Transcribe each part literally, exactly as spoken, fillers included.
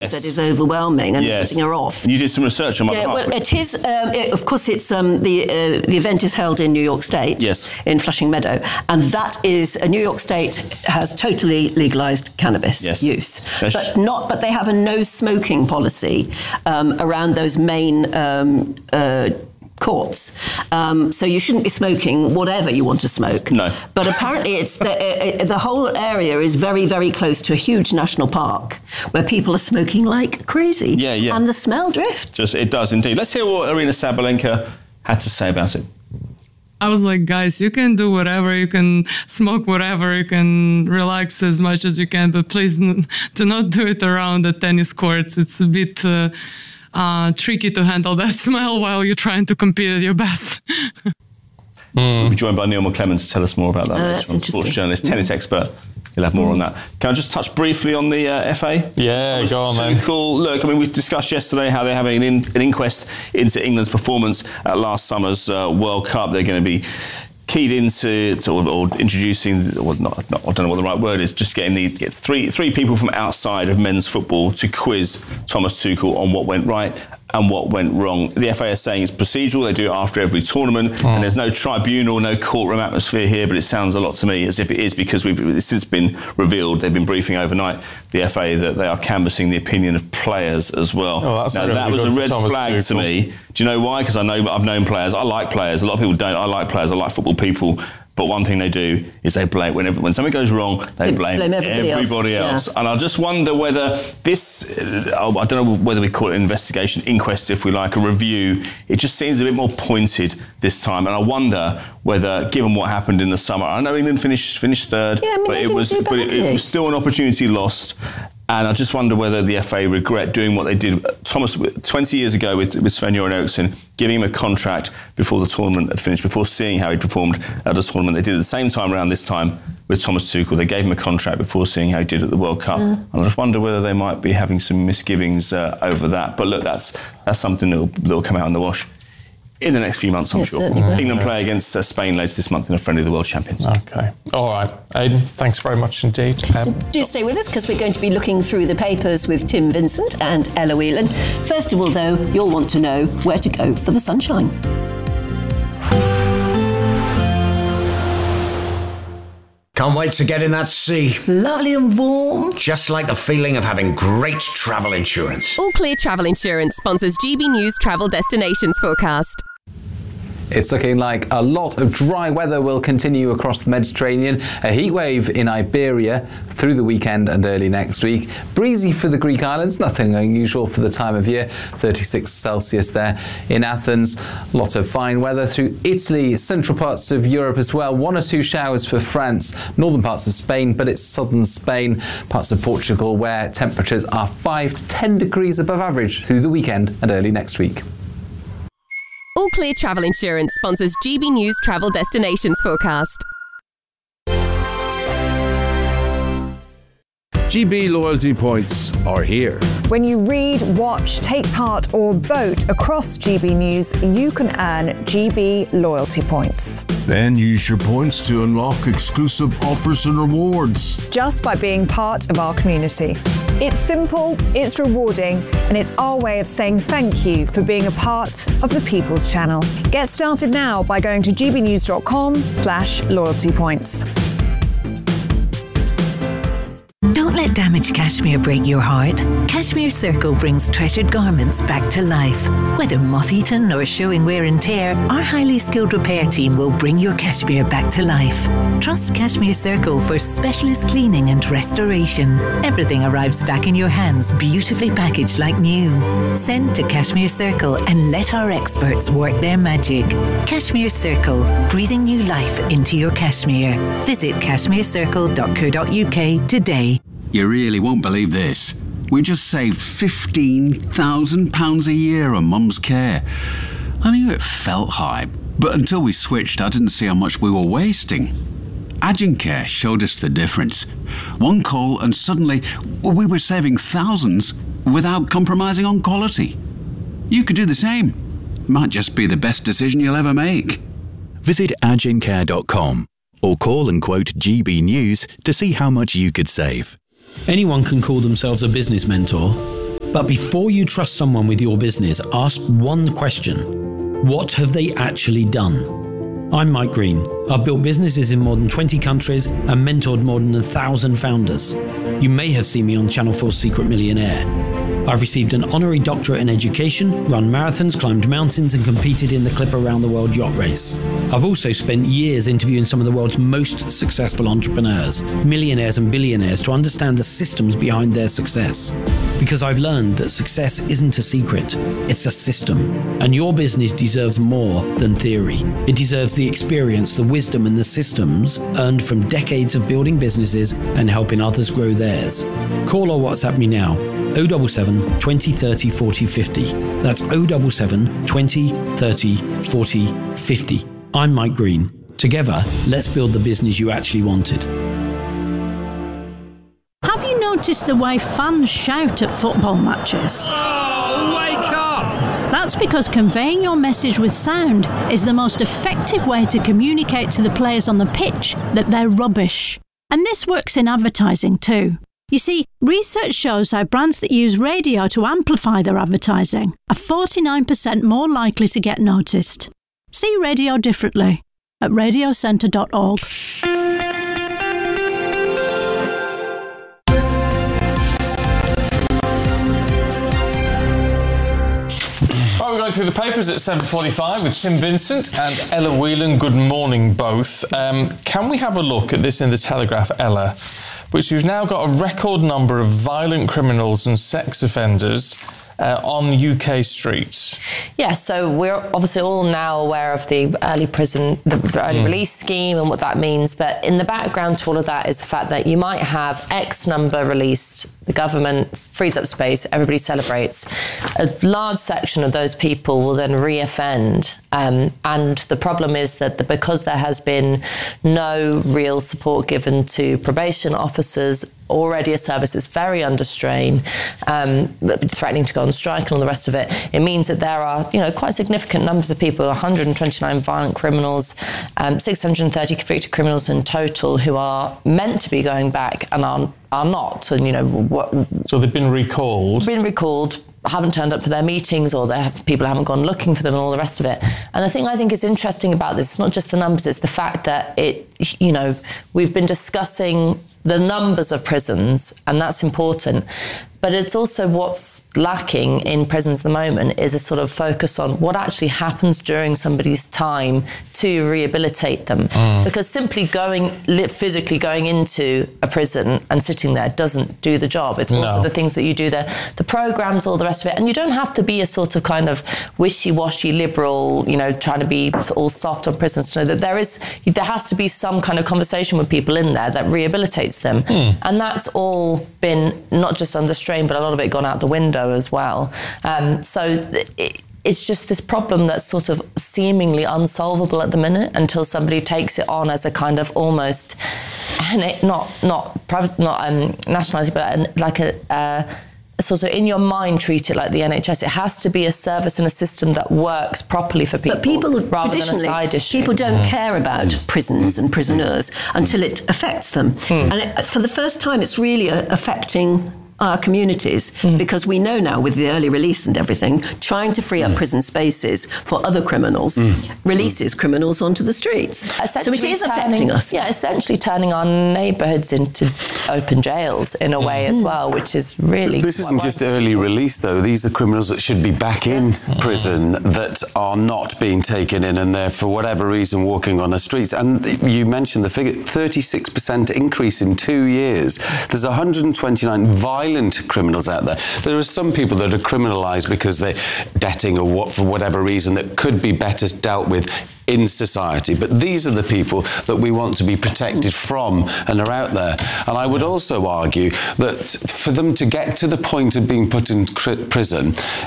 yes. said is overwhelming and yes. putting her off. You did some research on my yeah, behalf. Well, it is. Um, it, of course, it's um, the uh, the event is held in New York State. Yes. In Flushing Meadow, and that is uh, New York State has totally legalized cannabis yes. use, yes. but not. But they have a no smoking policy um, around those main. Um, uh, courts. Um, so you shouldn't be smoking whatever you want to smoke. No. But apparently it's the, uh, the whole area is very, very close to a huge national park where people are smoking like crazy. Yeah, yeah. And the smell drifts. Just, it does indeed. Let's hear what Aryna Sabalenka had to say about it. I was like, guys, you can do whatever, you can smoke whatever, you can relax as much as you can, but please n- do not do it around the tennis courts. It's a bit... Uh, Uh, tricky to handle that smell while you're trying to compete at your best. mm. We'll be joined by Neil McClelland to tell us more about that. Oh, that's interesting. Sports journalist, tennis mm. expert. He'll have more mm. on that. Can I just touch briefly on the uh, F A? Yeah, go on then. Cool. Look, I mean, we discussed yesterday how they're having an, in, an inquest into England's performance at last summer's uh, World Cup. They're going to be keyed into to, or, or introducing, or not, not, I don't know what the right word is, just getting the get three three people from outside of men's football to quiz Thomas Tuchel on what went right and what went wrong. The F A is saying it's procedural, they do it after every tournament, mm. and there's no tribunal, no courtroom atmosphere here, but it sounds a lot to me as if it is, because we've it's since been revealed, they've been briefing overnight, the F A, that they are canvassing the opinion of players as well. Oh, that's now, that was a red flag Tuchel. to me. Do you know why? Because I know I've known players, I like players, a lot of people don't, I like players, I like football people, but one thing they do is they blame, whenever, when something goes wrong, they, they blame, blame everybody, everybody else. else. Yeah. And I just wonder whether this, uh, I don't know whether we call it an investigation, inquest if we like, a review, it just seems a bit more pointed this time. And I wonder whether, given what happened in the summer, I know England finished finished third, yeah, I mean, but, it was, but it, it was still an opportunity lost. And I just wonder whether the F A regret doing what they did, Thomas, twenty years ago with, with Sven-Göran Eriksson, giving him a contract before the tournament had finished, before seeing how he performed at the tournament. They did it the same time around this time with Thomas Tuchel. They gave him a contract before seeing how he did at the World Cup. Mm. And I just wonder whether they might be having some misgivings uh, over that. But look, that's that's something that'll, that'll come out in the wash in the next few months, I'm yeah, sure. Mm. England play against uh, Spain later this month in a friendly of the World Champions. OK. All right. Aidan, thanks very much indeed. Um, Do stay with us, because we're going to be looking through the papers with Tim Vincent and Ella Whelan. First of all, though, you'll want to know where to go for the sunshine. Can't wait to get in that sea. Lovely and warm. Just like the feeling of having great travel insurance. All Clear Travel Insurance sponsors G B News Travel Destinations Forecast. It's looking like a lot of dry weather will continue across the Mediterranean. A heat wave in Iberia through the weekend and early next week. Breezy for the Greek islands, nothing unusual for the time of year. thirty-six Celsius there in Athens. A lot of fine weather through Italy, central parts of Europe as well. One or two showers for France, northern parts of Spain, but it's southern Spain, parts of Portugal, where temperatures are five to ten degrees above average through the weekend and early next week. All Clear Travel Insurance sponsors G B News Travel Destinations Forecast. G B loyalty points are here. When you read, watch, take part or vote across G B News, you can earn G B loyalty points. Then use your points to unlock exclusive offers and rewards. Just by being part of our community. It's simple, it's rewarding, and it's our way of saying thank you for being a part of the People's Channel. Get started now by going to gbnews.com slash loyalty points. Don't let damaged cashmere break your heart. Cashmere Circle brings treasured garments back to life. Whether moth-eaten or showing wear and tear, our highly skilled repair team will bring your cashmere back to life. Trust Cashmere Circle for specialist cleaning and restoration. Everything arrives back in your hands, beautifully packaged like new. Send to Cashmere Circle and let our experts work their magic. Cashmere Circle, breathing new life into your cashmere. Visit cashmere circle dot co dot uk today. You really won't believe this. We just saved fifteen thousand pounds a year on Mum's care. I knew it felt high, but until we switched, I didn't see how much we were wasting. Agincare showed us the difference. One call and suddenly we were saving thousands without compromising on quality. You could do the same. Might just be the best decision you'll ever make. Visit agincare dot com or call and quote G B News to see how much you could save. Anyone can call themselves a business mentor. But before you trust someone with your business, ask one question. What have they actually done? I'm Mike Green. I've built businesses in more than twenty countries and mentored more than a thousand founders. You may have seen me on Channel four's Secret Millionaire. I've received an honorary doctorate in education, run marathons, climbed mountains, and competed in the Clipper Round the World yacht race. I've also spent years interviewing some of the world's most successful entrepreneurs, millionaires and billionaires, to understand the systems behind their success. Because I've learned that success isn't a secret, it's a system. And your business deserves more than theory. It deserves the experience, the wisdom, and the systems earned from decades of building businesses and helping others grow theirs. Call or WhatsApp me now. oh seven seven, twenty, thirty, forty, fifty. That's oh seven seven, twenty, thirty, forty, fifty. I'm Mike Green. Together, let's build the business you actually wanted. Have you noticed the way fans shout at football matches? Oh, wake up! That's because conveying your message with sound is the most effective way to communicate to the players on the pitch that they're rubbish. And this works in advertising too. You see, research shows how brands that use radio to amplify their advertising are forty-nine percent more likely to get noticed. See radio differently at radio centre dot org. Right, we're going through the papers at seven forty-five with Tim Vincent and Ella Whelan. Good morning, both. Um, can we have a look at this in the Telegraph, Ella? Which we've now got a record number of violent criminals and sex offenders uh, on U K streets. Yeah, so we're obviously all now aware of the early prison, the, the early mm. release scheme and what that means. But in the background to all of that is the fact that you might have X number released, the government frees up space, everybody celebrates. A large section of those people will then re-offend. Um, and the problem is that the, because there has been no real support given to probation officers, already a service that's very under strain, um, threatening to go on strike and all the rest of it, it means that there are, you know, quite significant numbers of people, one hundred twenty-nine violent criminals, um, six hundred thirty convicted criminals in total who are meant to be going back and are, are not. And, you know, what, so they've been recalled? Been recalled. Haven't turned up for their meetings, or they have, people haven't gone looking for them and all the rest of it. And the thing I think is interesting about this, it's not just the numbers, it's the fact that it, you know, we've been discussing the numbers of prisons, and that's important. But it's also what's lacking in prisons at the moment is a sort of focus on what actually happens during somebody's time to rehabilitate them. Mm. Because simply going, physically going into a prison and sitting there doesn't do the job. It's also no. the things that you do there, the programs, all the rest of it. And you don't have to be a sort of kind of wishy-washy liberal, you know, trying to be all soft on prisons to know that there is, there has to be some kind of conversation with people in there that rehabilitates them. Mm. And that's all been not just under strain, but a lot of it gone out the window as well. Um, so it, it's just this problem that's sort of seemingly unsolvable at the minute until somebody takes it on as a kind of almost, and it, not not private, not um, nationalising, but like a. Uh, sort of in your mind treat it like the N H S. It has to be a service and a system that works properly for people, but people rather than a side issue. People don't mm. care about mm. prisons and prisoners mm. until it affects them. Mm. And it, for the first time, it's really uh, affecting our communities, mm. because we know now with the early release and everything, trying to free up mm. prison spaces for other criminals mm. releases mm. criminals onto the streets. So it is turning, affecting us. Yeah, essentially turning our neighbourhoods into open jails in a way mm. as well, which is really... This isn't just early release, though. These are criminals that should be back in yes. prison that are not being taken in and they're, for whatever reason, walking on the streets. And you mentioned the figure, thirty-six percent increase in two years. There's one hundred twenty-nine violent criminals out there. There are some people that are criminalised because they're debting or what, for whatever reason, that could be better dealt with in society. But these are the people that we want to be protected from and are out there. And I would also argue that for them to get to the point of being put in prison,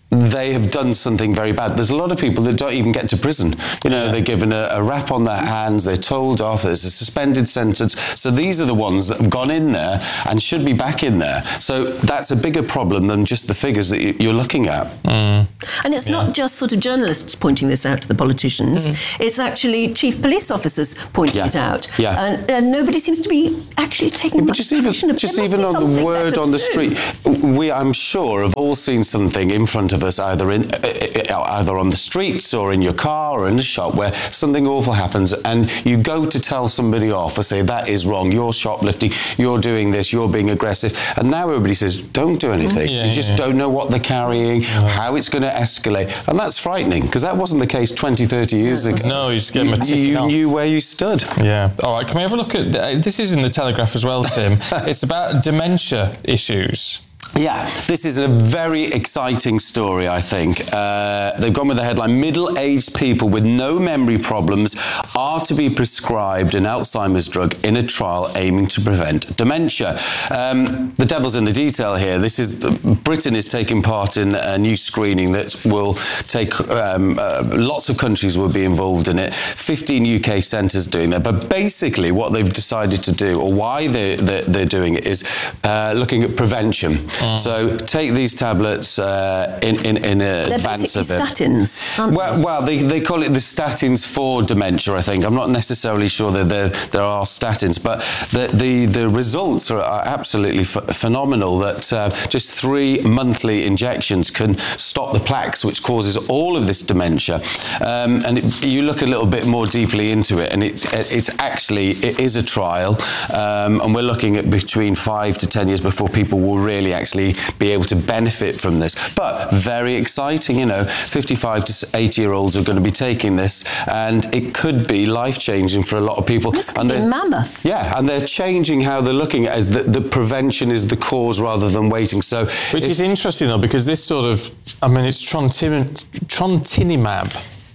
they have done something very bad. There's a lot of people that don't even get to prison. You know, yeah. they're given a, a rap on their hands, they're told off, there's a suspended sentence. So these are the ones that have gone in there and should be back in there. So that's a bigger problem than just the figures that you're looking at. Mm. And it's yeah. not just sort of journalists pointing this out to the politicians, mm. it's actually chief police officers pointing yeah. it out. Yeah. And, and nobody seems to be actually taking yeah, much just even, action. just even on the word on the street, we, I'm sure, have all seen something in front of of us either in uh, either on the streets or in your car or in the shop where something awful happens and you go to tell somebody off or say that is wrong, you're shoplifting, you're doing this, you're being aggressive, and now everybody says don't do anything. Yeah, you just yeah. don't know what they're carrying, yeah. how it's going to escalate, and that's frightening because that wasn't the case twenty, thirty years ago. No, you just get them a you, you off. knew where you stood. Yeah. All right, can we have a look at uh, this is in the Telegraph as well, Tim. It's about dementia issues. Yeah, this is a very exciting story, I think. Uh, they've gone with the headline, middle-aged people with no memory problems are to be prescribed an Alzheimer's drug in a trial aiming to prevent dementia. Um, the devil's in the detail here. This is Britain is taking part in a new screening that will take, um, uh, lots of countries will be involved in it, fifteen U K centres doing that. But basically what they've decided to do, or why they're, they're, they're doing it, is uh, looking at prevention. Mm. So take these tablets uh, in, in, in advance of it. They're basically statins, aren't well, they? well they, they call it the statins for dementia, I think. I'm not necessarily sure that there, there are statins, but the, the, the results are, are absolutely ph- phenomenal, that uh, just three monthly injections can stop the plaques, which causes all of this dementia. Um, and it, you look a little bit more deeply into it, and it's, it's actually, it is a trial, um, and we're looking at between five to ten years before people will really actually be able to benefit from this. But very exciting, you know, fifty-five to eighty year olds are going to be taking this, and it could be life-changing for a lot of people. This could and be mammoth. Yeah, and they're changing how they're looking at it. The, the prevention is the cause rather than waiting. So, Which is interesting, though, because this sort of, I mean, it's trontin- trontinemab.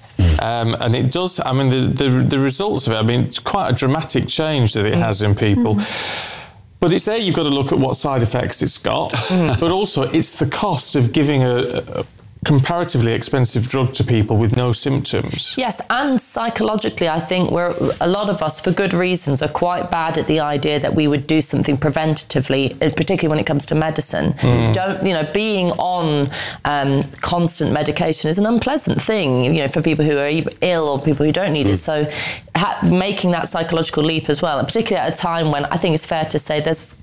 Um, and it does, I mean, the, the, the results of it, I mean, it's quite a dramatic change that it has in people. Mm. But it's there, you've got to look at what side effects it's got, mm. but also it's the cost of giving a, a comparatively expensive drug to people with no symptoms. Yes, and psychologically, I think we're a lot of us, for good reasons, are quite bad at the idea that we would do something preventatively, particularly when it comes to medicine. Mm. Don't, you know, being on um, constant medication is an unpleasant thing, you know, for people who are either ill or people who don't need mm. it. So ha- making that psychological leap as well, and particularly at a time when I think it's fair to say there's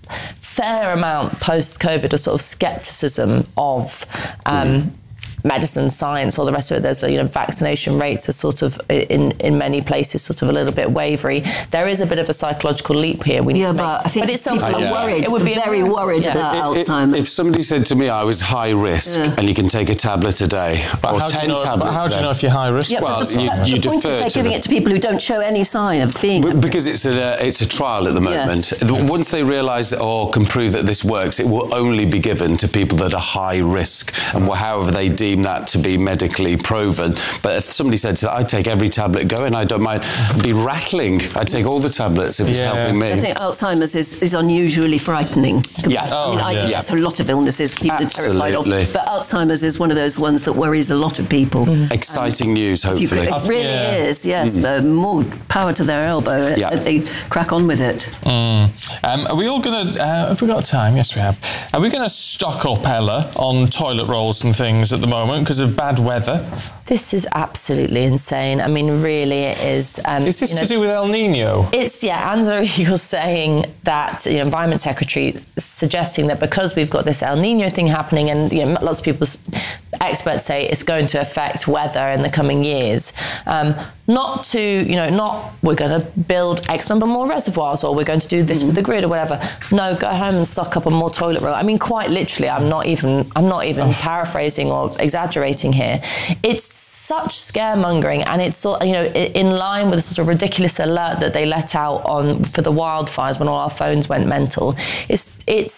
fair amount post-COVID of sort of scepticism of um, mm. medicine, science, all the rest of it. There's, you know, vaccination rates are sort of in, in many places sort of a little bit wavery. There is a bit of a psychological leap here. We need yeah, to but make, I think but it's people something are worried. It would be very worried yeah. about It, it, Alzheimer's. If somebody said to me I was high risk yeah. and you can take a tablet a day but or how ten do you know, tablets but how a do you day, know if you're high risk? Yeah, well, but the, you, the you point defer is they're to giving them. it to people who don't show any sign of being B- because it's a it's a trial at the moment. Yes. Once they realise or can prove that this works, it will only be given to people that are high risk, and however they deem that to be medically proven. But if somebody said, I'd take every tablet going, I don't mind, I'd be rattling. I'd take all the tablets if it's Yeah. helping me. I think Alzheimer's is, is unusually frightening. Yeah. I mean, Oh, I yeah. guess a lot of illnesses people are terrified of. Absolutely. But Alzheimer's is one of those ones that worries a lot of people. Mm-hmm. Exciting um, news, you could, hopefully. it really Yeah. is, yes. Mm. Uh, more power to their elbow. Yeah. Uh, They crack on with it. Mm. Um, are we all going to, uh, have we got time? Yes, we have. Are we going to stock up, Ella, on toilet rolls and things at the moment because of bad weather? This is absolutely insane. I mean, really, it is. Um, Is this you know, to do with El Nino? It's, yeah, Angela Eagle's saying that, you know, Environment Secretary suggesting that because we've got this El Nino thing happening and, you know, lots of people, experts say it's going to affect weather in the coming years. Um, not to, you know, not we're going to build X number more reservoirs or we're going to do this mm. with the grid or whatever. No, go home and stock up on more toilet roll. I mean, quite literally, I'm not even, I'm not even oh. paraphrasing or exaggerating here. It's such scaremongering, and it's sort, you know, in line with the sort of ridiculous alert that they let out on for the wildfires when all our phones went mental. It's it's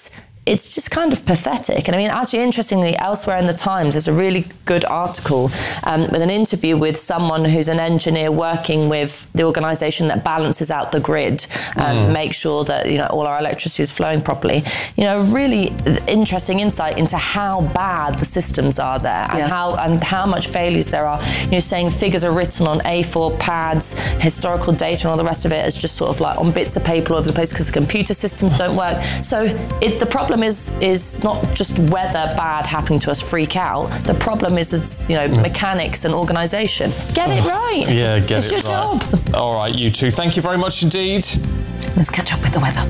it's just kind of pathetic. And I mean, actually, interestingly, elsewhere in the Times, there's a really good article um, with an interview with someone who's an engineer working with the organisation that balances out the grid and mm. make sure that, you know, all our electricity is flowing properly. You know, really interesting insight into how bad the systems are there and yeah. how and how much failures there are. You know, saying figures are written on A four pads, historical data and all the rest of it is just sort of like on bits of paper all over the place because the computer systems don't work. So it, the problem is is not just weather bad happening to us, freak out. The problem is, is you know, mm. mechanics and organisation. Get it right. Yeah, get it's it your right. job. All right, you two. Thank you very much indeed. Let's catch up with the weather.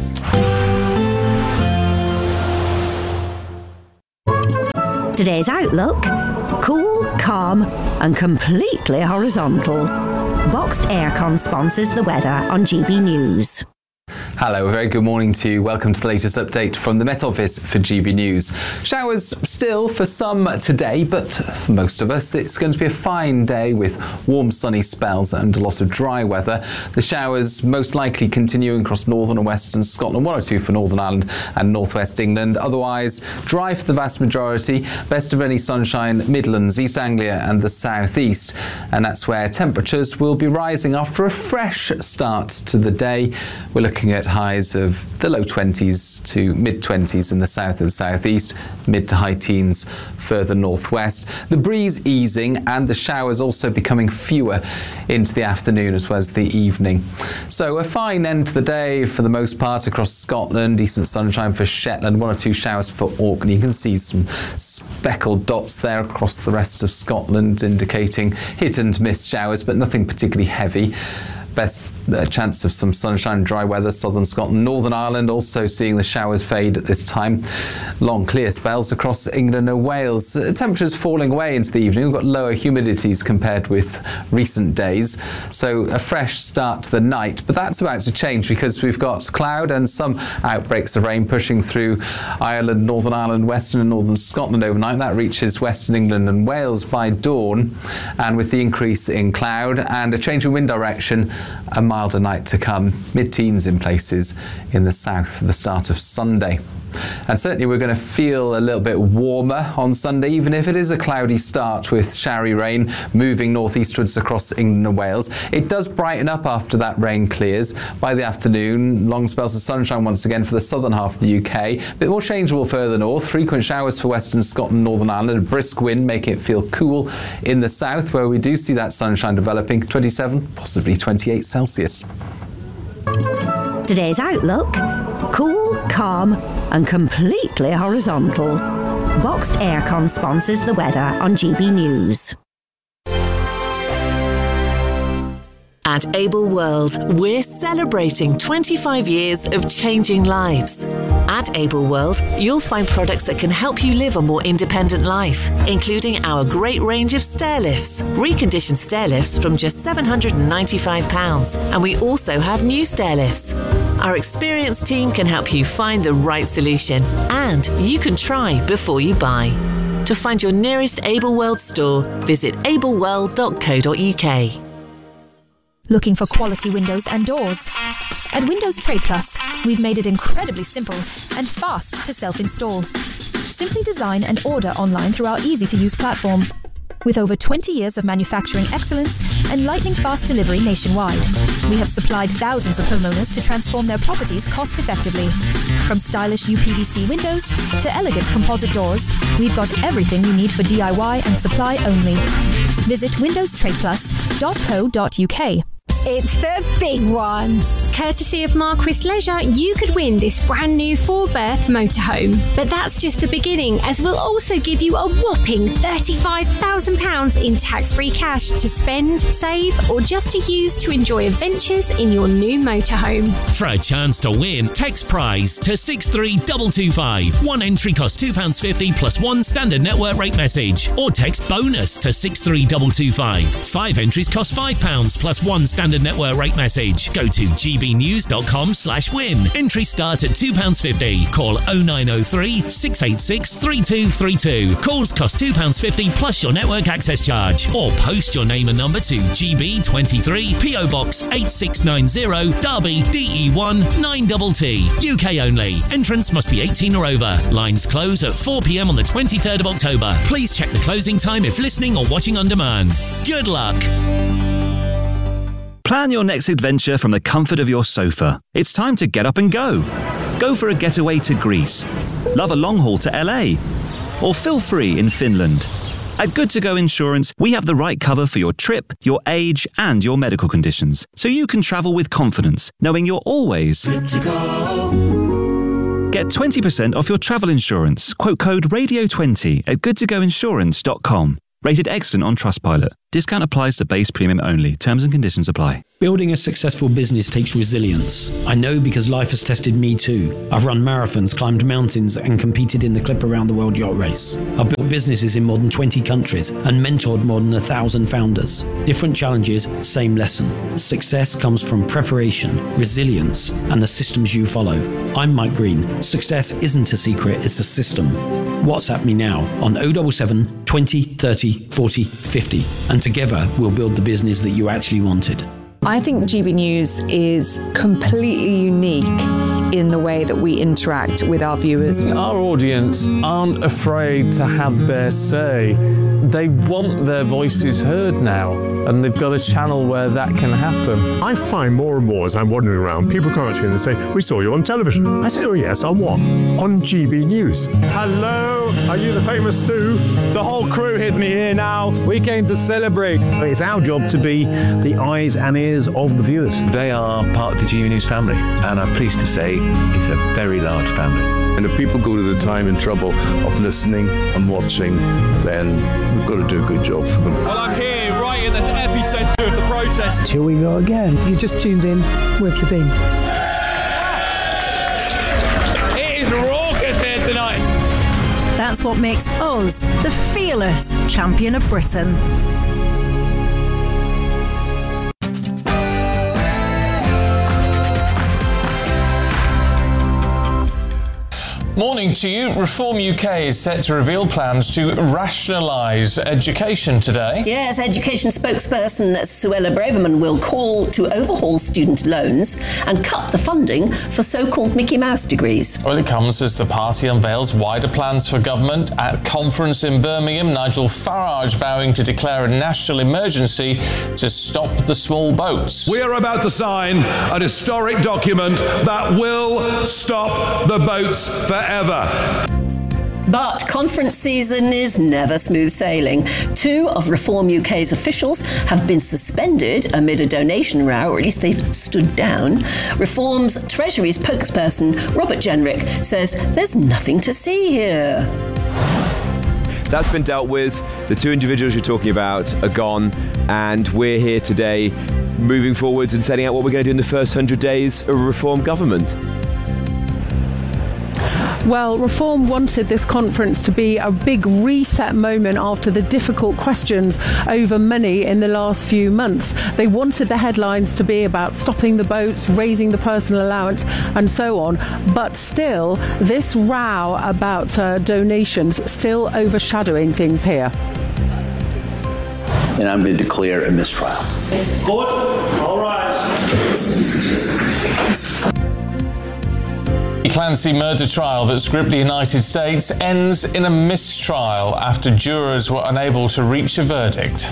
Today's outlook: cool, calm and completely horizontal. Boxed Aircon sponsors the weather on G B News. Hello, a very good morning to you. Welcome to the latest update from the Met Office for G B News. Showers still for some today, but for most of us it's going to be a fine day with warm sunny spells and a lot of dry weather. The showers most likely continuing across northern and western Scotland, one or two for Northern Ireland and northwest England. Otherwise dry for the vast majority. Best of any sunshine, Midlands, East Anglia and the southeast. And that's where temperatures will be rising after a fresh start to the day. We're looking at highs of the low twenties to mid twenties in the south and southeast, mid to high teens further northwest. The breeze easing and the showers also becoming fewer into the afternoon as well as the evening. So a fine end to the day for the most part across Scotland. Decent sunshine for Shetland, one or two showers for Orkney. You can see some speckled dots there across the rest of Scotland indicating hit and miss showers, but nothing particularly heavy. Best uh, chance of some sunshine and dry weather, southern Scotland, Northern Ireland also seeing the showers fade at this time. Long clear spells across England and Wales. Uh, temperatures falling away into the evening. We've got lower humidities compared with recent days. So a fresh start to the night, but that's about to change because we've got cloud and some outbreaks of rain pushing through Ireland, Northern Ireland, Western and Northern Scotland overnight. That reaches Western England and Wales by dawn. And with the increase in cloud and a change in wind direction, a milder night to come, mid-teens in places in the south for the start of Sunday. And certainly we're going to feel a little bit warmer on Sunday, even if it is a cloudy start with showery rain moving northeastwards across England and Wales. It does brighten up after that rain clears. By the afternoon, long spells of sunshine once again for the southern half of the U K. A bit more changeable further north. Frequent showers for western Scotland, Northern Ireland. A brisk wind making it feel cool in the south, where we do see that sunshine developing. twenty-seven, possibly twenty-eight Celsius. Today's outlook: cool, calm and completely horizontal. Boxed Aircon sponsors the weather on G B News. At Able World, we're celebrating twenty-five years of changing lives. At Able World, you'll find products that can help you live a more independent life, including our great range of stair lifts, reconditioned stair lifts from just seven hundred ninety-five pounds, and we also have new stair lifts. Our experienced team can help you find the right solution, and you can try before you buy. To find your nearest Able World store, visit able world dot co dot U K. Looking for quality windows and doors? At Windows Trade Plus, we've made it incredibly simple and fast to self-install. Simply design and order online through our easy-to-use platform. With over twenty years of manufacturing excellence and lightning-fast delivery nationwide, we have supplied thousands of homeowners to transform their properties cost-effectively. From stylish U P V C windows to elegant composite doors, we've got everything you need for D I Y and supply only. Visit windows trade plus dot co dot U K. It's the big one. Courtesy of Marquis Leisure, you could win this brand new four-berth motorhome. But that's just the beginning, as we'll also give you a whopping thirty-five thousand pounds in tax-free cash to spend, save, or just to use to enjoy adventures in your new motorhome. For a chance to win, text prize to six three two two five. One entry costs two pounds fifty plus one standard network rate message. Or text bonus to six three two two five. Five entries cost five pounds plus one standard standard network rate message. Go to gbnews.com slash win. Entry start at two pounds fifty. Call oh nine oh three, six eight six, three two three two. Calls cost two pounds fifty plus your network access charge. Or post your name and number to G B twenty-three, P O Box eight six nine zero, Derby, D E one nine T T. U K only. Entrance must be eighteen or over. Lines close at four p.m. on the twenty-third of October. Please check the closing time if listening or watching on demand. Good luck. Plan your next adventure from the comfort of your sofa. It's time to get up and go. Go for a getaway to Greece. Love a long haul to L A. Or feel free in Finland. At Good To Go Insurance, we have the right cover for your trip, your age, and your medical conditions, so you can travel with confidence, knowing you're always good to go. Get twenty percent off your travel insurance. Quote code radio twenty at good to go insurance dot com. Rated excellent on Trustpilot. Discount applies to base premium only. Terms and conditions apply. Building a successful business takes resilience. I know because life has tested me too. I've run marathons, climbed mountains, and competed in the Clip Around the World Yacht Race. I've built businesses in more than twenty countries and mentored more than a thousand founders. Different challenges, same lesson. Success comes from preparation, resilience, and the systems you follow. I'm Mike Green. Success isn't a secret, it's a system. WhatsApp me now on oh seven seven, twenty, thirty, forty, fifty, and together we'll build the business that you actually wanted. I think G B News is completely unique in the way that we interact with our viewers. Our audience aren't afraid to have their say. They want their voices heard now, and they've got a channel where that can happen. I find more and more as I'm wandering around, people come up to me and they say, "We saw you on television." I say, "Oh yes, on what?" "On G B News." "Hello, are you the famous Sue?" The whole crew hit me here now. We came to celebrate. It's our job to be the eyes and ears of the viewers. They are part of the G B News family, and I'm pleased to say it's a very large family. And if people go to the time and trouble of listening and watching, then we've got to do a good job for them. Well, I'm here right in the epicentre of the protest. Here we go again. You just tuned in. Where have you been? It is raucous here tonight. That's what makes us the fearless champion of Britain. Morning to you. Reform U K is set to reveal plans to rationalise education today. Yes, education spokesperson Suella Braverman will call to overhaul student loans and cut the funding for so-called Mickey Mouse degrees. Well, it comes as the party unveils wider plans for government. At conference in Birmingham, Nigel Farage vowing to declare a national emergency to stop the small boats. We are about to sign an historic document that will stop the boats forever. But conference season is never smooth sailing. Two of Reform U K's officials have been suspended amid a donation row, or at least they've stood down. Reform's Treasury spokesperson, Robert Jenrick, says there's nothing to see here. That's been dealt with. The two individuals you're talking about are gone, and we're here today moving forwards and setting out what we're going to do in the first hundred days of a Reform government. Well, Reform wanted this conference to be a big reset moment after the difficult questions over money in the last few months. They wanted the headlines to be about stopping the boats, raising the personal allowance and so on. But still, this row about uh, donations still overshadowing things here. And I'm going to declare a mistrial. Good. All right. The Clancy murder trial that's gripped the United States ends in a mistrial after jurors were unable to reach a verdict.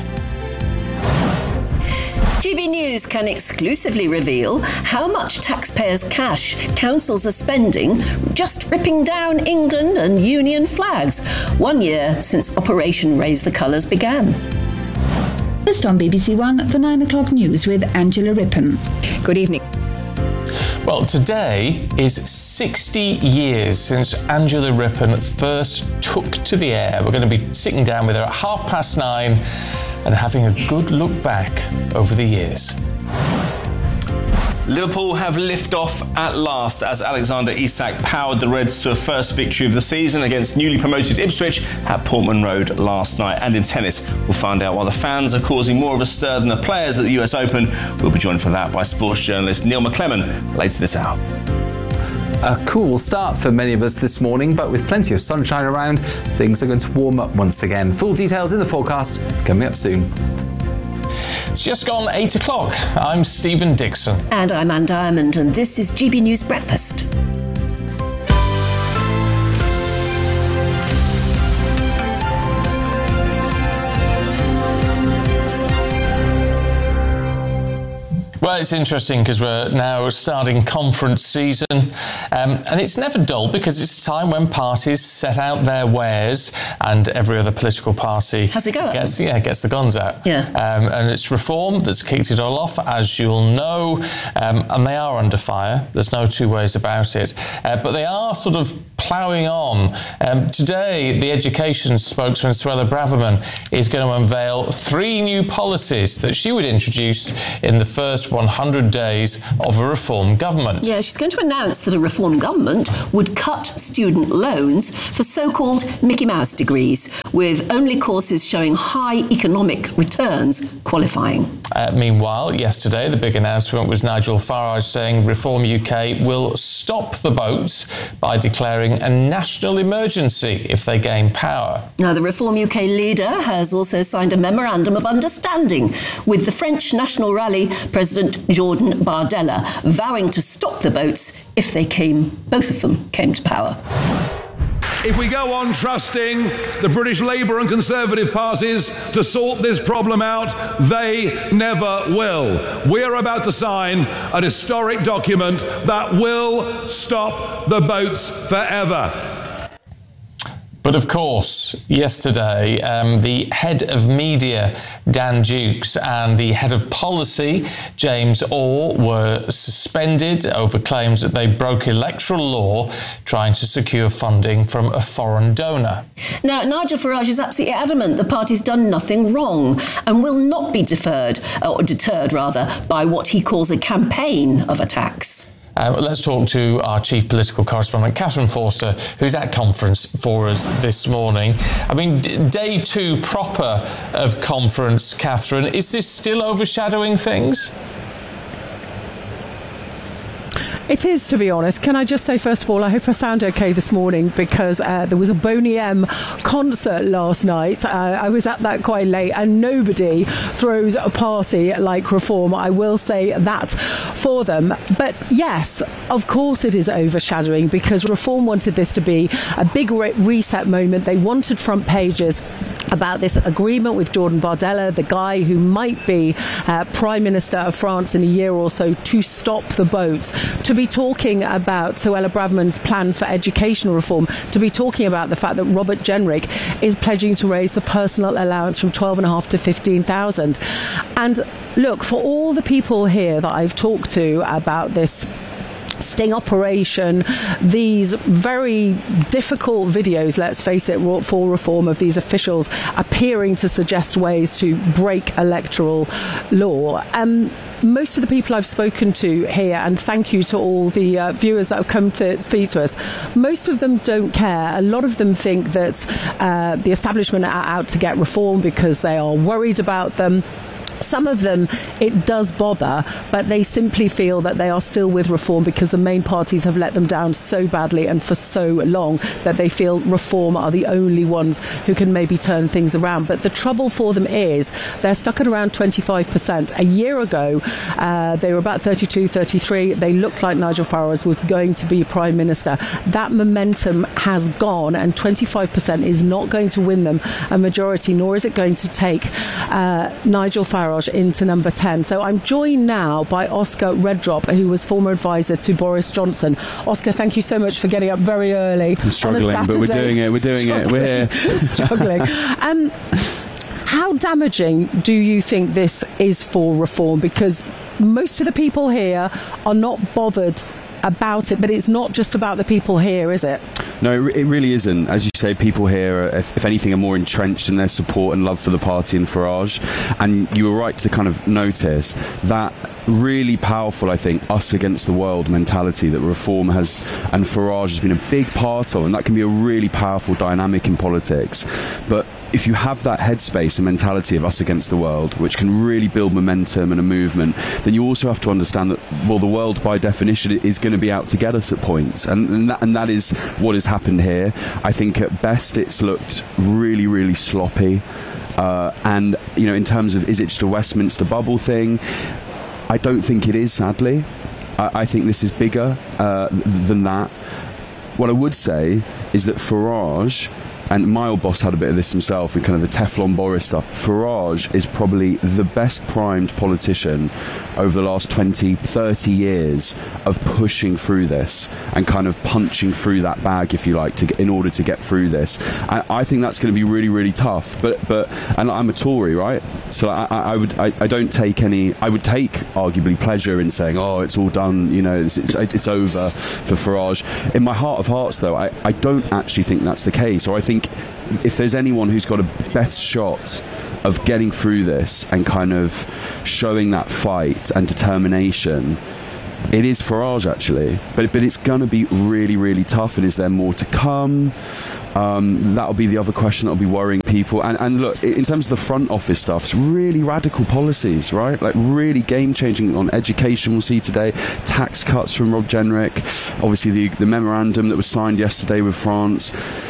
G B News can exclusively reveal how much taxpayers' cash councils are spending just ripping down England and Union flags, one year since Operation Raise the Colours began. First on B B C One, the nine o'clock news with Angela Rippon. Good evening. Well, today is sixty years since Angela Rippon first took to the air. We're going to be sitting down with her at half past nine and having a good look back over the years. Liverpool have lift-off at last as Alexander Isak powered the Reds to a first victory of the season against newly promoted Ipswich at Portman Road last night. And in tennis, we'll find out why the fans are causing more of a stir than the players at the U S Open. We'll be joined for that by sports journalist Neil McClellan later this hour. A cool start for many of us this morning, but with plenty of sunshine around, things are going to warm up once again. Full details in the forecast coming up soon. It's just gone eight o'clock. I'm Stephen Dixon. And I'm Anne Diamond, and this is G B News Breakfast. Well, it's interesting because we're now starting conference season, um, and it's never dull because it's a time when parties set out their wares, and every other political party How's it go? gets yeah gets the guns out. Yeah, um, and it's Reform that's kicked it all off, as you'll know, um, and they are under fire. There's no two ways about it, uh, but they are sort of ploughing on. Um, today, the education spokesman Suella Braverman is going to unveil three new policies that she would introduce in the first one hundred days of a Reform government. Yeah, she's going to announce that a Reform government would cut student loans for so-called Mickey Mouse degrees, with only courses showing high economic returns qualifying. Uh, meanwhile, yesterday, the big announcement was Nigel Farage saying Reform U K will stop the boats by declaring a national emergency if they gain power. Now, the Reform U K leader has also signed a memorandum of understanding with the French National Rally President Jordan Bardella, vowing to stop the boats if they came, both of them came to power. If we go on trusting the British Labour and Conservative parties to sort this problem out, they never will. We're about to sign an historic document that will stop the boats forever. But of course, yesterday, um, the head of media, Dan Dukes, and the head of policy, James Orr, were suspended over claims that they broke electoral law trying to secure funding from a foreign donor. Now, Nigel Farage is absolutely adamant the party's done nothing wrong and will not be deferred, or deterred rather, by what he calls a campaign of attacks. Uh, let's talk to our chief political correspondent, Catherine Forster, who's at conference for us this morning. I mean, d- day two proper of conference, Catherine, is this still overshadowing things? It is, to be honest. Can I just say, first of all, I hope I sound okay this morning, because uh, there was a Boney M concert last night. Uh, I was at that quite late, and nobody throws a party like Reform. I will say that for them. But yes, of course it is overshadowing, because Reform wanted this to be a big re- reset moment. They wanted front pages about this agreement with Jordan Bardella, the guy who might be uh, Prime Minister of France in a year or so, to stop the boats, to be talking about Suella Braverman's plans for education reform, to be talking about the fact that Robert Jenrick is pledging to raise the personal allowance from twelve and a half to fifteen thousand. And look, for all the people here that I've talked to about this sting operation, these very difficult videos, let's face it, for Reform, of these officials appearing to suggest ways to break electoral law. Um, most of the people I've spoken to here, and thank you to all the uh, viewers that have come to speak to us, most of them don't care. A lot of them think that uh, the establishment are out to get Reform because they are worried about them. Some of them, it does bother, but they simply feel that they are still with Reform because the main parties have let them down so badly and for so long that they feel Reform are the only ones who can maybe turn things around. But the trouble for them is they're stuck at around twenty-five percent. A year ago, uh, they were about thirty-two, thirty-three. They looked like Nigel Farage was going to be Prime Minister. That momentum has gone, and twenty-five percent is not going to win them a majority, nor is it going to take uh, Nigel Farage into number ten. So I'm joined now by Oscar Redrop, who was former advisor to Boris Johnson. Oscar, thank you so much for getting up very early. I'm struggling, but we're doing it. We're doing it. We're here. Struggling. Um, how damaging do you think this is for Reform? Because most of the people here are not bothered about it, but it's not just about the people here, is it? No, it really isn't. As you say, people here, are, if, if anything, are more entrenched in their support and love for the party and Farage. And you were right to kind of notice that really powerful, I think, us against the world mentality that Reform has and Farage has been a big part of, and that can be a really powerful dynamic in politics. But if you have that headspace and mentality of us against the world, which can really build momentum and a movement, then you also have to understand that, well, the world by definition is going to be out to get us at points, and, and, that, and that is what has happened here. I think at best it's looked really, really sloppy. Uh, and, you know, in terms of, is it just a Westminster bubble thing? I don't think it is, sadly. I, I think this is bigger uh, than that. What I would say is that Farage, and my old boss had a bit of this himself, and kind of the Teflon Boris stuff, Farage is probably the best primed politician over the last twenty, thirty years of pushing through this and kind of punching through that bag, if you like, to get, in order to get through this. I, I think that's going to be really, really tough. But, but and I'm a Tory, right? So I, I would, I, I don't take any, I would take arguably pleasure in saying, oh, it's all done, you know, it's, it's, it's over for Farage. In my heart of hearts, though, I, I don't actually think that's the case. Or I think if there's anyone who's got a best shot of getting through this and kind of showing that fight and determination, it is Farage, actually. But but it's going to be really, really tough. And is there more to come? Um, that'll be the other question that'll be worrying people. And, and look, in terms of the front office stuff, it's really radical policies, right? Like really game-changing on education, we'll see today. Tax cuts from Rob Jenrick. Obviously, the, the memorandum that was signed yesterday with France.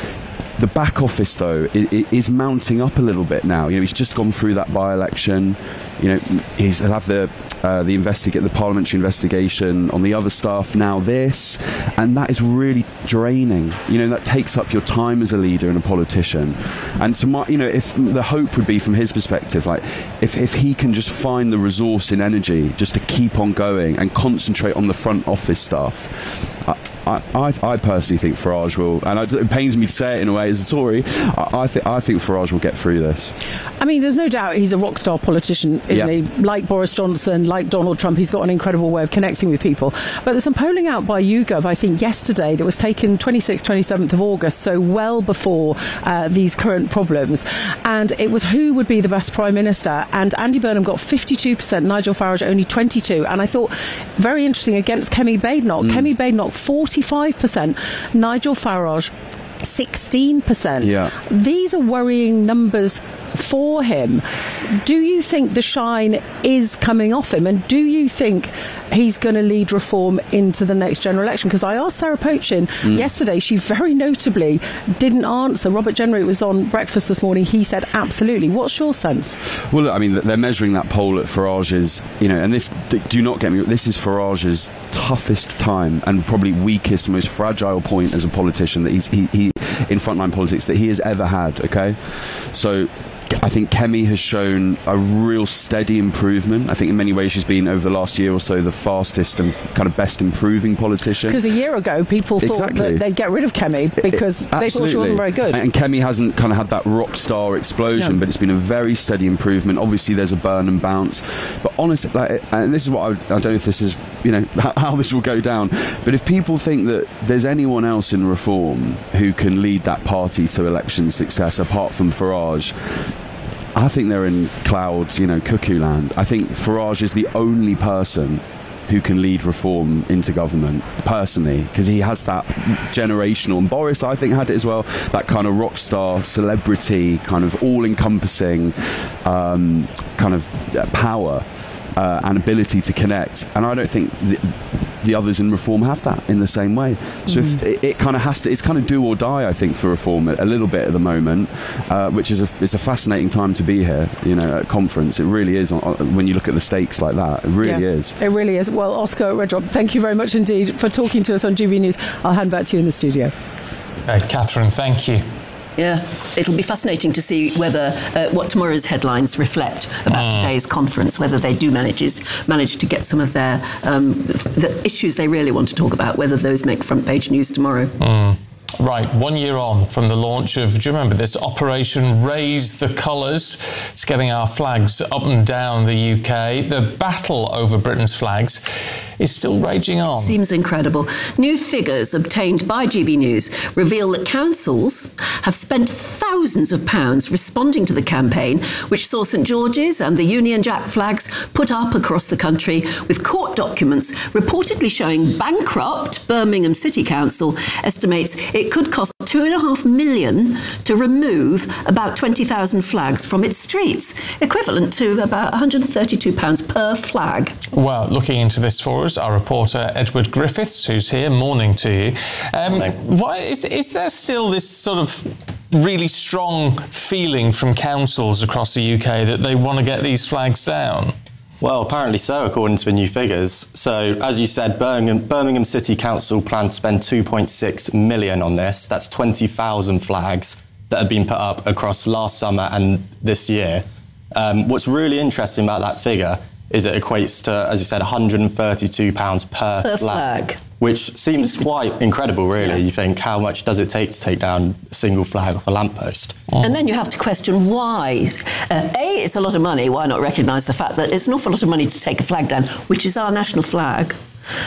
The back office, though, is mounting up a little bit now. You know, he's just gone through that by-election. You know, he's, he'll have the uh, the investigate the parliamentary investigation on the other stuff. Now this, and that is really draining. You know, that takes up your time as a leader and a politician. And to my, you know, if the hope would be from his perspective, like if if he can just find the resource and energy just to keep on going and concentrate on the front office stuff. I, I, I personally think Farage will, and it pains me to say it in a way as a Tory, I, I think I think Farage will get through this. I mean, there's no doubt he's a rock star politician, isn't yeah. he? Like Boris Johnson, like Donald Trump, he's got an incredible way of connecting with people. But there's some polling out by YouGov, I think, yesterday that was taken twenty-sixth, twenty-seventh of August, so well before uh, these current problems. And it was who would be the best Prime Minister. And Andy Burnham got fifty-two percent, Nigel Farage only twenty-two. And I thought, very interesting, against Kemi Badenoch. Mm. Kemi Badenoch, forty-five percent. Nigel Farage, sixteen percent. Yeah. These are worrying numbers for him. Do you think the shine is coming off him, and do you think he's going to lead Reform into the next general election? Because I asked Sarah Pochin mm. yesterday, she very notably didn't answer. Robert Jenrick was on Breakfast this morning, he said absolutely. What's your sense? Well, I mean, they're measuring that poll at Farage's, you know, and this, do not get me, this is Farage's toughest time and probably weakest, most fragile point as a politician that he's he, he in frontline politics that he has ever had. Okay, so I think Kemi has shown a real steady improvement. I think in many ways she's been, over the last year or so, the fastest and kind of best improving politician. Because a year ago, people thought exactly. that they'd get rid of Kemi because it, they thought she wasn't very good. And Kemi hasn't kind of had that rock star explosion, yeah. but it's been a very steady improvement. Obviously, there's a Burnham bounce. But honestly, like, and this is what I, I don't know if this is, you know, how, how this will go down. But if people think that there's anyone else in Reform who can lead that party to election success apart from Farage, I think they're in clouds, you know, cuckoo land. I think Farage is the only person who can lead Reform into government, personally, because he has that generational, and Boris, I think, had it as well, that kind of rock star, celebrity, kind of all-encompassing um, kind of power uh, and ability to connect. And I don't think the, the others in Reform have that in the same way. So mm. if it, it kind of has to, it's kind of do or die, I think, for Reform a, a little bit at the moment, uh, which is a, it's a fascinating time to be here, you know, at a conference. It really is, when you look at the stakes like that. It really yes, is. It really is. Well, Oscar Redrop, thank you very much indeed for talking to us on G B News. I'll hand back to you in the studio. Uh, Catherine, thank you. Yeah, it'll be fascinating to see whether uh, what tomorrow's headlines reflect about mm. today's conference, whether they do manages, manage to get some of their um, the, the issues they really want to talk about, whether those make front page news tomorrow. Mm. Right, one year on from the launch of, do you remember this, Operation Raise the Colours? It's getting our flags up and down the U K. The battle over Britain's flags is still raging on. Seems incredible. New figures obtained by G B News reveal that councils have spent thousands of pounds responding to the campaign, which saw St George's and the Union Jack flags put up across the country, with court documents reportedly showing bankrupt Birmingham City Council estimates it could cost two and a half million to remove about twenty thousand flags from its streets, equivalent to about one hundred thirty-two pounds per flag. Well, looking into this for us, our reporter Edward Griffiths, who's here. Morning to you. Um, why is, is there still this sort of really strong feeling from councils across the U K that they want to get these flags down? Well, apparently so, according to the new figures. So, as you said, Birmingham, Birmingham City Council plan to spend two point six million on this. That's twenty thousand flags that have been put up across last summer and this year. Um, what's really interesting about that figure is it equates to, as you said, one hundred thirty-two pounds per, per flag, flag, which seems, seems quite incredible, really. Yeah. You think, how much does it take to take down a single flag off a lamppost? And then you have to question why. Uh, A, it's a lot of money. Why not recognise the fact that it's an awful lot of money to take a flag down, which is our national flag?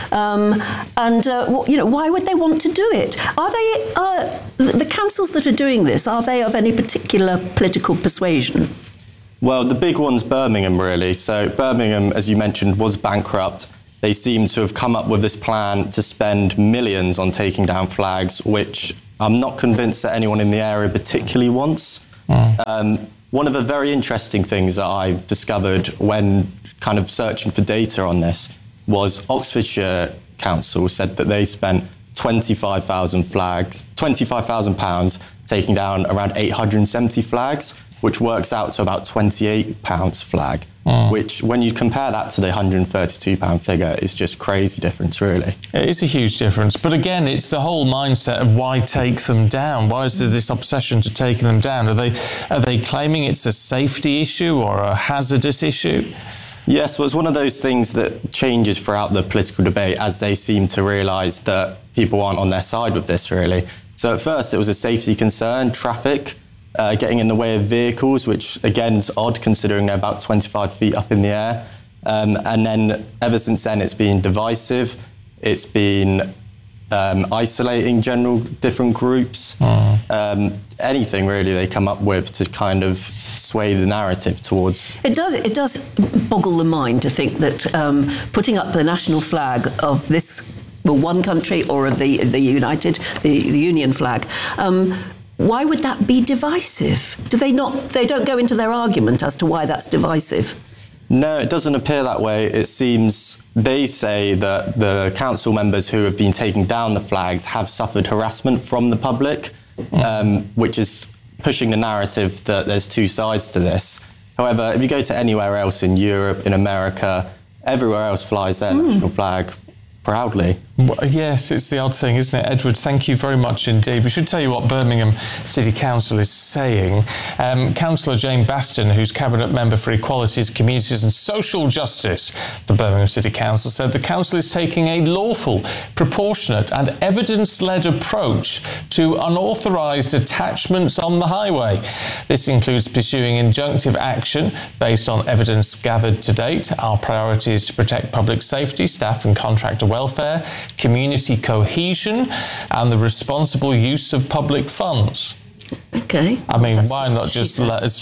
Um, and, uh, you know, why would they want to do it? Are they, uh, the councils that are doing this, are they of any particular political persuasion? Well, the big one's Birmingham, really. So Birmingham, as you mentioned, was bankrupt. They seem to have come up with this plan to spend millions on taking down flags, which I'm not convinced that anyone in the area particularly wants. Mm. Um, one of the very interesting things that I discovered when kind of searching for data on this was Oxfordshire Council said that they spent twenty-five thousand flags, twenty-five thousand pounds taking down around eight hundred seventy flags, which works out to about twenty-eight pounds flag, mm. which when you compare that to the one hundred thirty-two pound figure is just crazy difference, really. It is a huge difference. But again, it's the whole mindset of why take them down? Why is there this obsession to taking them down? Are they, are they claiming it's a safety issue or a hazardous issue? Yes, well, it's one of those things that changes throughout the political debate as they seem to realise that people aren't on their side with this, really. So at first it was a safety concern, traffic, Uh, getting in the way of vehicles, which again is odd considering they're about twenty-five feet up in the air. Um, and then ever since then it's been divisive, it's been um, isolating general different groups, mm. um, anything really they come up with to kind of sway the narrative towards. It does, it does boggle the mind to think that um, putting up the national flag of this, well, one country or of the, the United, the, the Union flag, um, why would that be divisive? Do they not? They don't go into their argument as to why that's divisive. No, it doesn't appear that way. It seems they say that the council members who have been taking down the flags have suffered harassment from the public, um, which is pushing the narrative that there's two sides to this. However, if you go to anywhere else in Europe, in America, everywhere else flies their mm. national flag proudly. Well, yes, it's the odd thing, isn't it? Edward, thank you very much indeed. We should tell you what Birmingham City Council is saying. Um, Councillor Jane Baston, who's Cabinet Member for Equalities, Communities and Social Justice for Birmingham City Council, said the council is taking a lawful, proportionate and evidence-led approach to unauthorised attachments on the highway. This includes pursuing injunctive action based on evidence gathered to date. Our priority is to protect public safety, staff and contractor welfare, community cohesion and the responsible use of public funds. Okay. I mean, why not just let us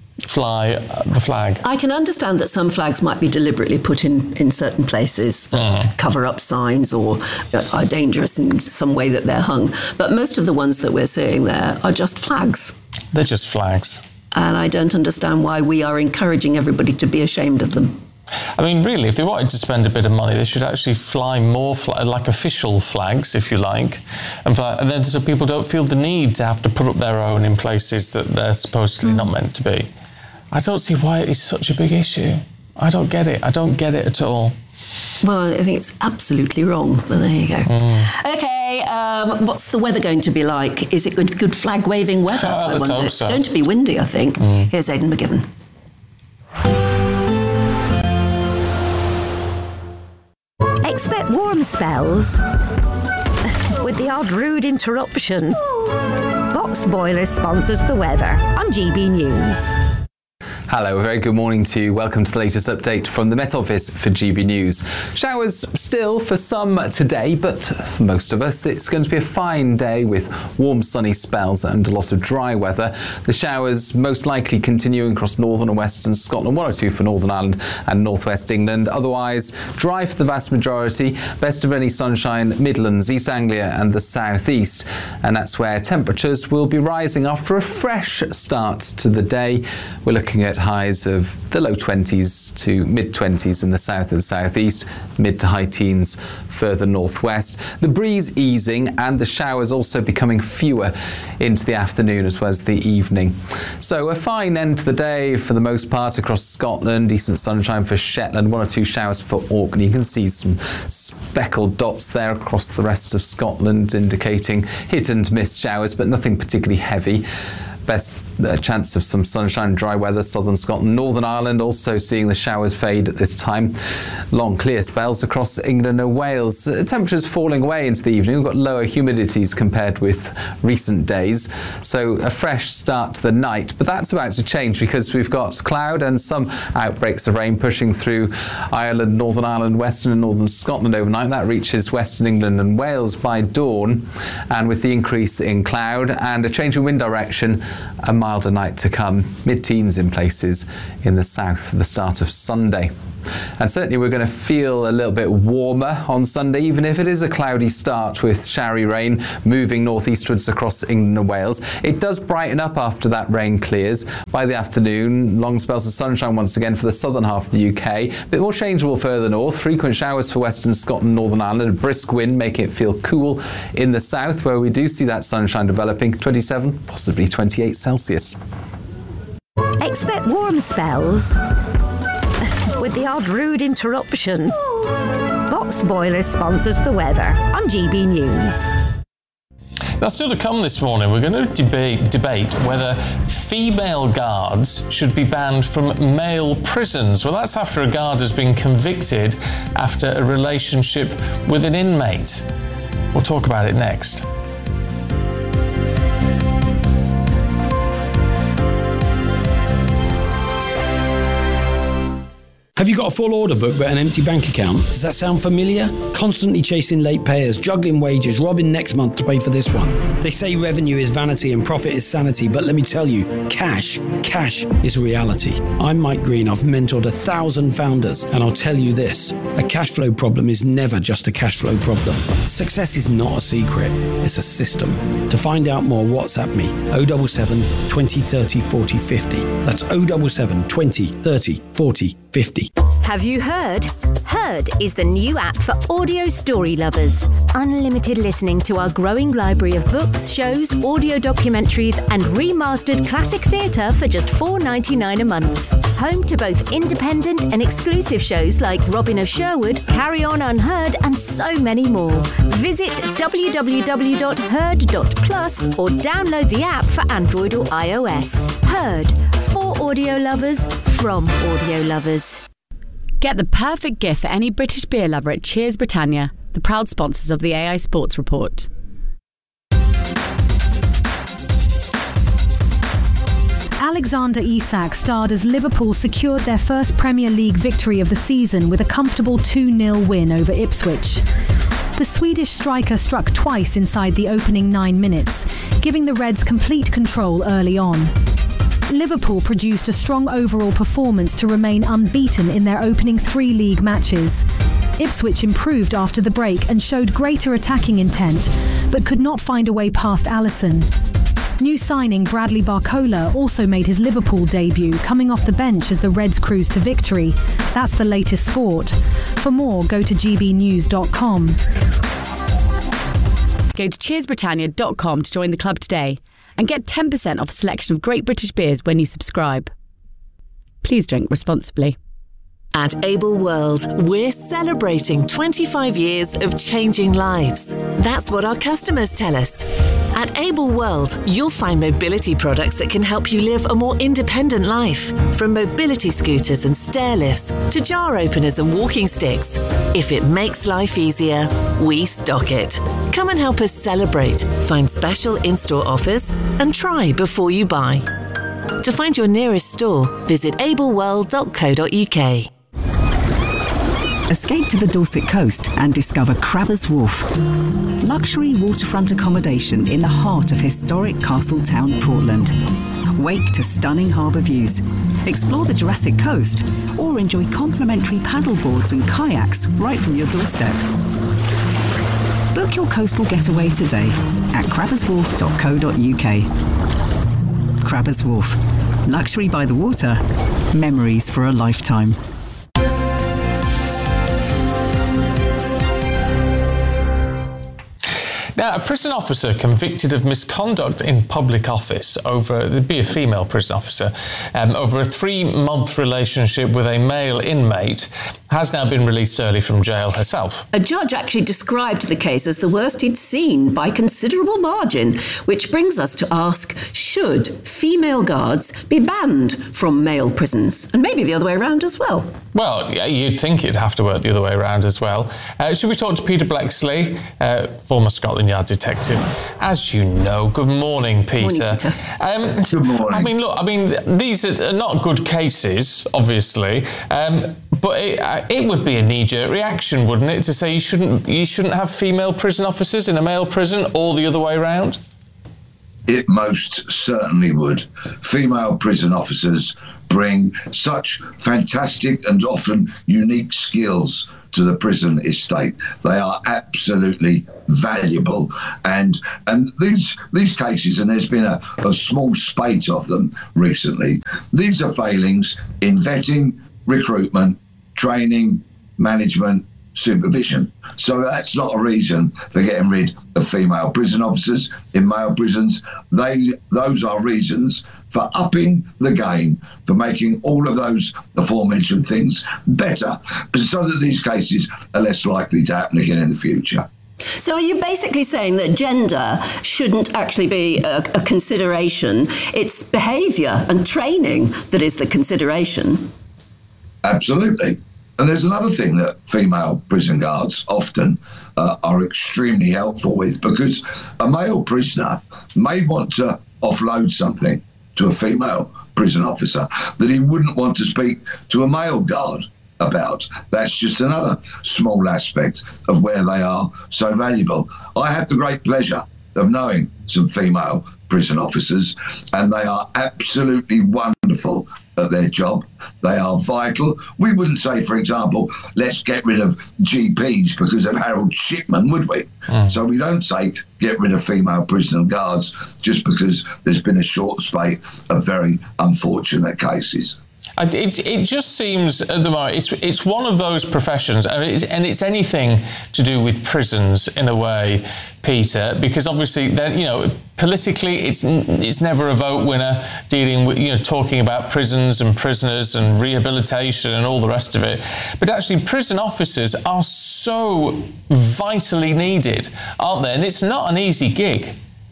fly uh, the flag? I can understand that some flags might be deliberately put in, in certain places that mm. cover up signs or are dangerous in some way that they're hung. But most of the ones that we're seeing there are just flags. They're just flags. And I don't understand why we are encouraging everybody to be ashamed of them. I mean, really, if they wanted to spend a bit of money, they should actually fly more, fl- like official flags, if you like, and, fly, and then so people don't feel the need to have to put up their own in places that they're supposedly mm. not meant to be. I don't see why it is such a big issue. I don't get it. I don't get it at all. Well, I think it's absolutely wrong, but there you go. Mm. OK, um, what's the weather going to be like? Is it good, good flag-waving weather? Uh, let's hope so. It's going to be windy, I think. Mm. Here's Aidan McGivern. Expect warm spells with the odd rude interruption. Box Boilers sponsors the weather on G B News. Hello, a very good morning to you. Welcome to the latest update from the Met Office for G B News. Showers still for some today, but for most of us it's going to be a fine day with warm sunny spells and a lot of dry weather. The showers most likely continuing across northern and western Scotland, one or two for Northern Ireland and northwest England. Otherwise dry for the vast majority. Best of any sunshine, Midlands, East Anglia and the southeast. And that's where temperatures will be rising after a fresh start to the day. We're looking at highs of the low twenties to mid twenties in the south and southeast, mid to high teens further northwest. The breeze easing and the showers also becoming fewer into the afternoon as well as the evening. So a fine end to the day for the most part across Scotland. Decent sunshine for Shetland, one or two showers for Orkney. You can see some speckled dots there across the rest of Scotland indicating hit and miss showers, but nothing particularly heavy. Best uh, chance of some sunshine and dry weather, southern Scotland, Northern Ireland also seeing the showers fade at this time. Long clear spells across England and Wales. Uh, temperatures falling away into the evening. We've got lower humidities compared with recent days. So a fresh start to the night, but that's about to change because we've got cloud and some outbreaks of rain pushing through Ireland, Northern Ireland, Western and Northern Scotland overnight. That reaches Western England and Wales by dawn, and with the increase in cloud and a change in wind direction, a milder night to come, mid-teens in places in the south for the start of Sunday. And certainly we're going to feel a little bit warmer on Sunday, even if it is a cloudy start with showery rain moving northeastwards across England and Wales. It does brighten up after that rain clears. By the afternoon, long spells of sunshine once again for the southern half of the U K. A bit more changeable further north. Frequent showers for western Scotland, Northern Ireland. A brisk wind making it feel cool in the south, where we do see that sunshine developing. twenty-seven, possibly twenty-eight Celsius. Expect warm spells with the odd rude interruption. Box Boilers sponsors the weather on G B News. Now, still to come this morning, we're going to debate, debate whether female guards should be banned from male prisons. Well, that's after a guard has been convicted after a relationship with an inmate. We'll talk about it next. Have you got a full order book but an empty bank account? Does that sound familiar? Constantly chasing late payers, juggling wages, robbing next month to pay for this one. They say revenue is vanity and profit is sanity, but let me tell you, cash, cash is reality. I'm Mike Green. I've mentored a thousand founders, and I'll tell you this, a cash flow problem is never just a cash flow problem. Success is not a secret, it's a system. To find out more, WhatsApp me, oh seven seven, twenty, thirty, forty, fifty. That's oh seven seven, twenty, thirty, forty, fifty. Have you heard? Heard is the new app for audio story lovers. Unlimited listening to our growing library of books, shows, audio documentaries and remastered classic theatre for just four dollars ninety-nine a month. Home to both independent and exclusive shows like Robin of Sherwood, Carry On Unheard and so many more. Visit w w w dot heard dot plus or download the app for Android or iOS. Heard, for audio lovers, from audio lovers. Get the perfect gift for any British beer lover at Cheers Britannia, the proud sponsors of the A I Sports Report. Alexander Isak starred as Liverpool secured their first Premier League victory of the season with a comfortable two nil win over Ipswich. The Swedish striker struck twice inside the opening nine minutes, giving the Reds complete control early on. Liverpool produced a strong overall performance to remain unbeaten in their opening three league matches. Ipswich improved after the break and showed greater attacking intent, but could not find a way past Alisson. New signing Bradley Barcola also made his Liverpool debut, coming off the bench as the Reds cruised to victory. That's the latest sport. For more, go to g b news dot com. Go to cheers britannia dot com to join the club today and get ten percent off a selection of great British beers when you subscribe. Please drink responsibly. At Able World, we're celebrating twenty-five years of changing lives. That's what our customers tell us. At Able World, you'll find mobility products that can help you live a more independent life. From mobility scooters and stair lifts to jar openers and walking sticks. If it makes life easier, we stock it. Come and help us celebrate. Find special in-store offers and try before you buy. To find your nearest store, visit able world dot co dot uk. Escape to the Dorset coast and discover Crabbers Wharf. Luxury waterfront accommodation in the heart of historic Castletown, Portland. Wake to stunning harbour views. Explore the Jurassic Coast or enjoy complimentary paddleboards and kayaks right from your doorstep. Book your coastal getaway today at crabbers wharf dot co dot uk. Crabbers Wharf. Luxury by the water. Memories for a lifetime. Now, a prison officer convicted of misconduct in public office over, it'd be a female prison officer, um, over a three-month relationship with a male inmate has now been released early from jail herself. A judge actually described the case as the worst he'd seen by considerable margin, which brings us to ask, should female guards be banned from male prisons? And maybe the other way around as well. Well, yeah, you'd think it'd have to work the other way around as well. Uh, should we talk to Peter Blexley, uh, former Scotland Yard detective? As you know, good morning, Peter. Morning, Peter. Um, good morning. I mean, look, I mean, these are not good cases, obviously, um, but it, uh, it would be a knee-jerk reaction, wouldn't it, to say you shouldn't you shouldn't have female prison officers in a male prison, or the other way around? It most certainly would. Female prison officers bring such fantastic and often unique skills to the prison estate. They are absolutely valuable, and and these these cases, and there's been a, a small spate of them recently, these are failings in vetting, recruitment, training, management, supervision. So that's not a reason for getting rid of female prison officers in male prisons. They those are reasons for upping the game, for making all of those aforementioned things better, so that these cases are less likely to happen again in the future. So are you basically saying that gender shouldn't actually be a, a consideration? It's behaviour and training that is the consideration? Absolutely. And there's another thing that female prison guards often uh, are extremely helpful with, because a male prisoner may want to offload something to a female prison officer that he wouldn't want to speak to a male guard about. That's just another small aspect of where they are so valuable. I have the great pleasure of knowing some female prison officers, and they are absolutely wonderful at their job. They are vital. We wouldn't say, for example, let's get rid of G Ps because of Harold Shipman, would we? Mm. So we don't say get rid of female prison guards just because there's been a short spate of very unfortunate cases. It, it just seems at the moment it's it's one of those professions, and it's, and it's anything to do with prisons in a way, Peter, because obviously then, you know, politically it's it's never a vote winner dealing with, you know, talking about prisons and prisoners and rehabilitation and all the rest of it. But actually prison officers are so vitally needed, aren't they? And it's not an easy gig.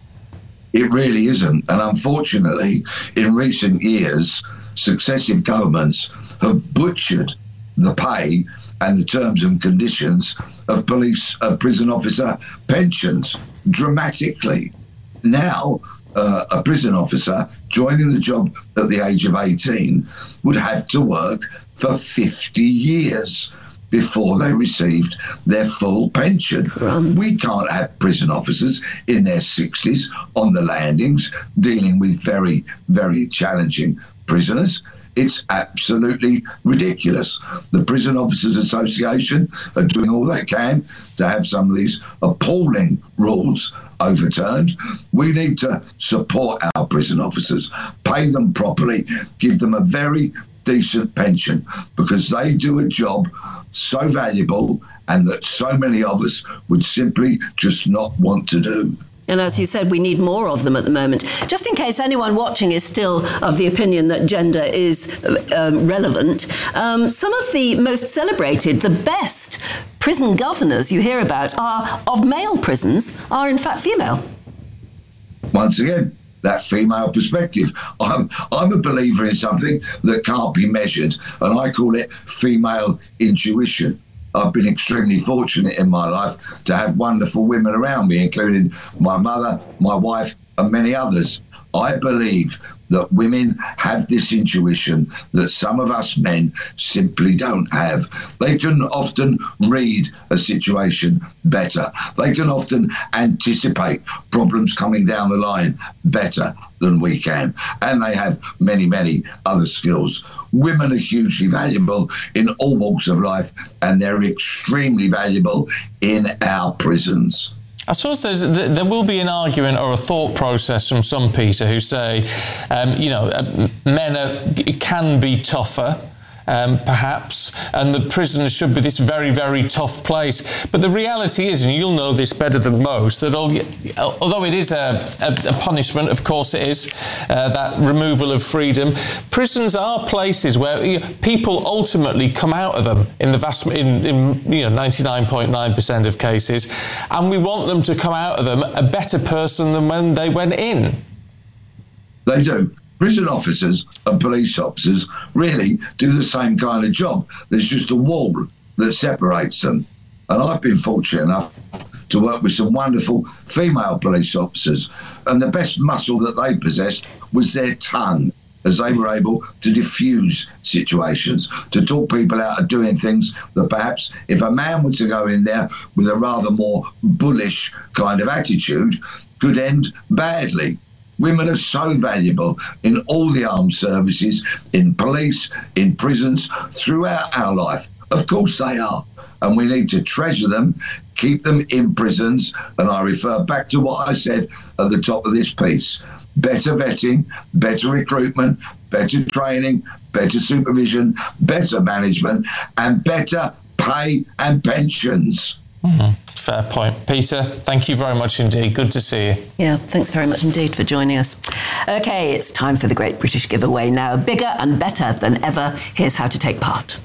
It really isn't. And unfortunately, in recent years, successive governments have butchered the pay and the terms and conditions of police, of prison officer pensions dramatically. Now, uh, a prison officer joining the job at the age of eighteen would have to work for fifty years before they received their full pension. Right. We can't have prison officers in their sixties on the landings dealing with very, very challenging prisoners. It's absolutely ridiculous. The Prison Officers Association are doing all they can to have some of these appalling rules overturned. We need to support our prison officers, pay them properly, give them a very decent pension, because they do a job so valuable and that so many of us would simply just not want to do. And as you said, we need more of them at the moment. Just in case anyone watching is still of the opinion that gender is um, relevant, um, some of the most celebrated, the best prison governors you hear about are of male prisons are in fact female. Once again, that female perspective. I'm, I'm a believer in something that can't be measured, and I call it female intuition. I've been extremely fortunate in my life to have wonderful women around me, including my mother, my wife, and many others. I believe that women have this intuition that some of us men simply don't have. They can often read a situation better. They can often anticipate problems coming down the line better than we can. And they have many, many other skills. Women are hugely valuable in all walks of life, and they're extremely valuable in our prisons. I suppose there's, there will be an argument or a thought process from some, Peter, who say, um, you know, men are, can be tougher, um, perhaps, and the prisons should be this very, very tough place. But the reality is, and you'll know this better than most, that although it is a, a, a punishment, of course it is, uh, that removal of freedom, prisons are places where you know, people ultimately come out of them in the vast, in, in you know, ninety-nine point nine percent of cases, and we want them to come out of them a better person than when they went in. They do. Prison officers and police officers really do the same kind of job. There's just a wall that separates them. And I've been fortunate enough to work with some wonderful female police officers, and the best muscle that they possessed was their tongue, as they were able to diffuse situations, to talk people out of doing things that perhaps if a man were to go in there with a rather more bullish kind of attitude, could end badly. Women are so valuable in all the armed services, in police, in prisons, throughout our life. Of course they are. And we need to treasure them, keep them in prisons. And I refer back to what I said at the top of this piece. Better vetting, better recruitment, better training, better supervision, better management, and better pay and pensions. Mm-hmm. Fair point. Peter, thank you very much indeed. Good to see you. Yeah, thanks very much indeed for joining us. OK, it's time for the Great British Giveaway now. Bigger and better than ever. Here's how to take part.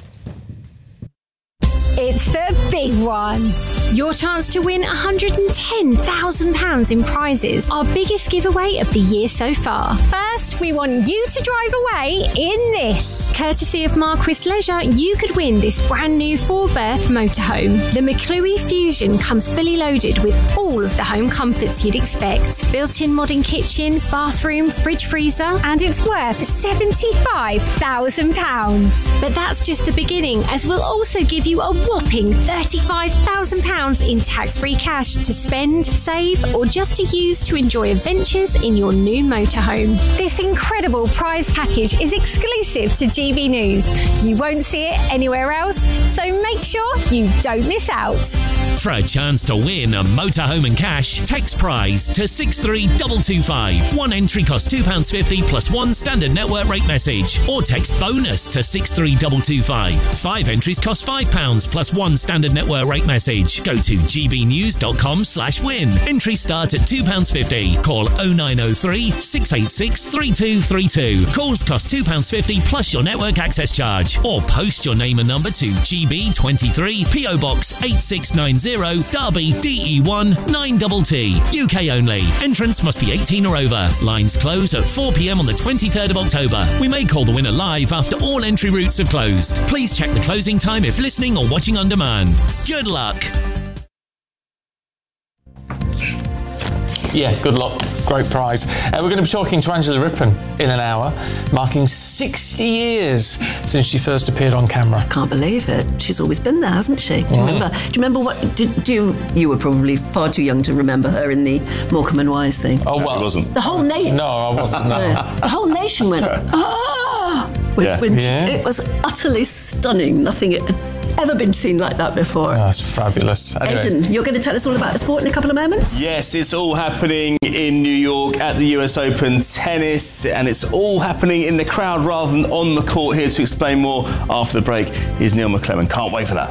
It's the big one. Your chance to win one hundred ten thousand pounds in prizes. Our biggest giveaway of the year so far. First, we want you to drive away in this. Courtesy of Marquis Leisure, you could win this brand new four-berth motorhome. The McClue Fusion comes fully loaded with all of the home comforts you'd expect. Built-in modern kitchen, bathroom, fridge freezer, and it's worth seventy-five thousand pounds. But that's just the beginning, as we'll also give you a whopping thirty-five thousand pounds in tax-free cash to spend, save, or just to use to enjoy adventures in your new motorhome. This incredible prize package is exclusive to G B News. You won't see it anywhere else, so make sure you don't miss out. For a chance to win a motorhome and cash, text prize to six three two two five. One entry costs two pounds fifty plus one standard network rate message, or text bonus to six three two two five. Five entries cost five pounds plus one standard network rate message. Go to gbnews.com slash win. Entries start at two pounds fifty. Call oh nine oh three, six eight six, three two three two. Calls cost two pounds fifty plus your network access charge. Or post your name and number to G B twenty-three, P O Box eight six nine zero, Derby, D E one nine T T. U K only. Entrance must be eighteen or over. Lines close at four p.m. on the twenty-third of October. We may call the winner live after all entry routes have closed. Please check the closing time if listening or watching on demand. Good luck. Yeah, good luck. Great prize. Uh, we're going to be talking to Angela Rippon in an hour, marking sixty years since she first appeared on camera. I can't believe it. She's always been there, hasn't she? Do you Mm. remember? Do you remember what? Did, do you, you were probably far too young to remember her in the Morecambe and Wise thing. Oh well, it wasn't. The whole nation. No, I wasn't. No. The whole nation went ah. When, Yeah. when Yeah. It was utterly stunning. Nothing had ever been seen like that before. Oh, that's fabulous. Anyway. Aidan, you're going to tell us all about the sport in a couple of moments? Yes, it's all happening in New York at the U S Open tennis, and it's all happening in the crowd rather than on the court. Here to explain more after the break is Neil McClellan. Can't wait for that.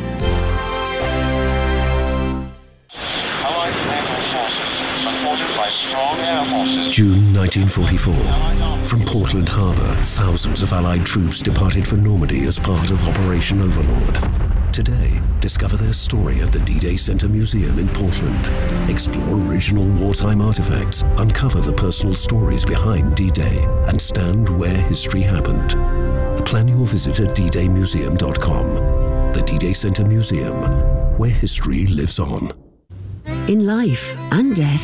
June nineteen forty-four. From Portland Harbour, thousands of Allied troops departed for Normandy as part of Operation Overlord. Today, discover their story at the D-Day Center Museum in Portland. Explore original wartime artifacts, uncover the personal stories behind D-Day, and stand where history happened. Plan your visit at d day museum dot com. The D-Day Center Museum, where history lives on. In life and death,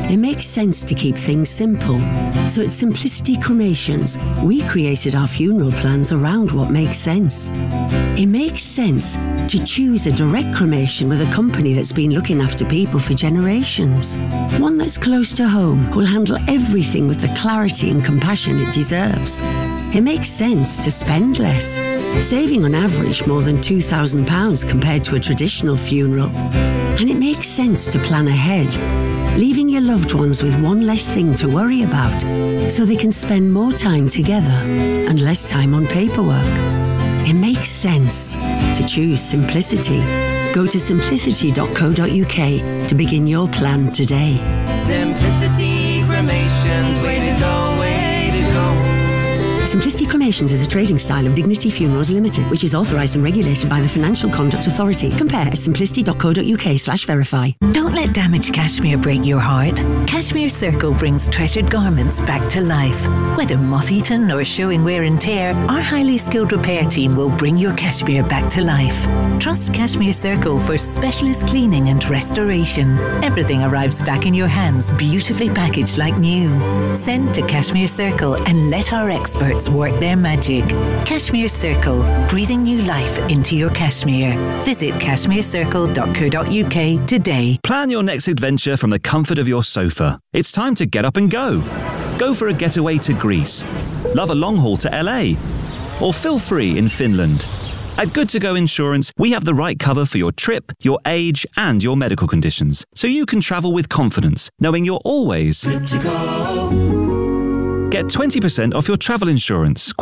It makes sense to keep things simple. So at Simplicity Cremations, we created our funeral plans around what makes sense. It makes sense to choose a direct cremation with a company that's been looking after people for generations. One that's close to home, who'll handle everything with the clarity and compassion it deserves. It makes sense to spend less, saving on average more than two thousand pounds compared to a traditional funeral. And it makes sense to plan ahead, leaving your loved ones with one less thing to worry about, so they can spend more time together and less time on paperwork. It makes sense to choose simplicity. Go to simplicity dot co dot uk to begin your plan today. Simplicity Cremations, way to go, way to go. Simplicity Cremations is a trading style of Dignity Funerals Limited, which is authorised and regulated by the Financial Conduct Authority. Compare at simplicity dot co dot uk slash verify. Don't let damaged cashmere break your heart. Cashmere Circle brings treasured garments back to life. Whether moth-eaten or showing wear and tear, our highly skilled repair team will bring your cashmere back to life. Trust Cashmere Circle for specialist cleaning and restoration. Everything arrives back in your hands, beautifully packaged like new. Send to Cashmere Circle and let our experts work their magic. Cashmere Circle, breathing new life into your cashmere. Visit cashmere circle dot co dot uk today. Plan your next adventure from the comfort of your sofa. It's time to get up and go. Go for a getaway to Greece. Love a long haul to L A. Or feel free in Finland. At Good To Go Insurance, we have the right cover for your trip, your age, and your medical conditions, so you can travel with confidence, knowing you're always Good to go. Get twenty percent off your travel insurance.